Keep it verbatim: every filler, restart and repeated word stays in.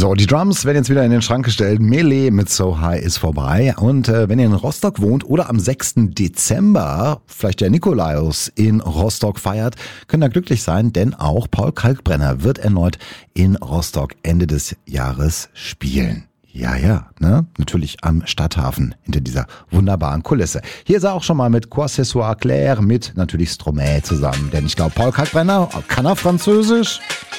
So, die Drums werden jetzt wieder in den Schrank gestellt. Melee mit So High ist vorbei. Und äh, wenn ihr in Rostock wohnt oder am sechsten Dezember vielleicht der Nikolaus in Rostock feiert, könnt ihr glücklich sein, denn auch Paul Kalkbrenner wird erneut in Rostock Ende des Jahres spielen. Ja, ja, ne? Natürlich am Stadthafen hinter dieser wunderbaren Kulisse. Hier ist er auch schon mal mit Quoi ce soit clair mit natürlich Stromae zusammen. Denn ich glaube, Paul Kalkbrenner, kann er Französisch?